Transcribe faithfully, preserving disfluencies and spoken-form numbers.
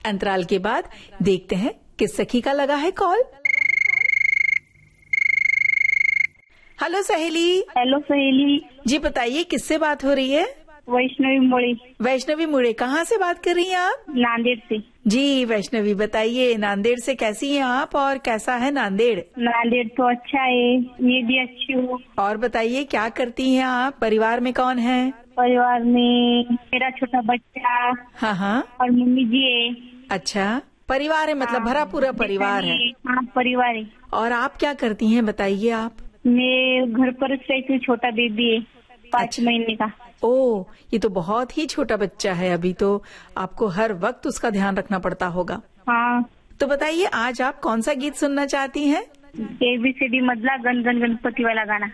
अंतराल के बाद देखते हैं किस सखी का लगा है कॉल। हेलो सहेली। हेलो सहेली जी बताइए किससे बात हो रही है? वैष्णवी मुड़े। वैष्णवी मुड़े, कहाँ से बात कर रही हैं आप? नांदेड़ से। जी वैष्णवी बताइए, नांदेड़ से कैसी हैं आप और कैसा है नांदेड़? नांदेड़ तो अच्छा है, मैं भी अच्छी हूँ। और बताइए क्या करती हैं आप? परिवार में कौन है? परिवार में मेरा छोटा बच्चा हाँ हाँ। और मम्मी जी है। अच्छा, परिवार है मतलब भरा पूरा परिवार है। हाँ परिवार है। और आप क्या करती हैं बताइए आप? मैं घर पर रहती हूँ, छोटा बेबी है पाँच अच्छा। महीने का। ओ, ये तो बहुत ही छोटा बच्चा है अभी, तो आपको हर वक्त उसका ध्यान रखना पड़ता होगा। हाँ। तो बताइए आज आप कौन सा गीत सुनना चाहती हैं? एबीसीडी मधला गण गण गणपति वाला गाना।